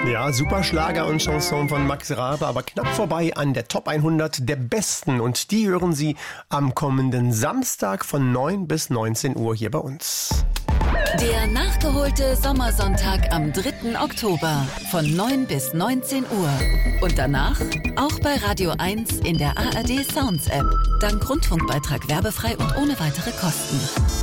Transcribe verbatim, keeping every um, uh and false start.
Ja, super Schlager und Chanson von Max Rabe, aber knapp vorbei an der Top hundert der Besten. Und die hören Sie am kommenden Samstag von neun bis neunzehn Uhr hier bei uns. Der nachgeholte Sommersonntag am dritten Oktober von neun bis neunzehn Uhr. Und danach auch bei Radio eins in der A R D Sounds App. Dank Rundfunkbeitrag werbefrei und ohne weitere Kosten.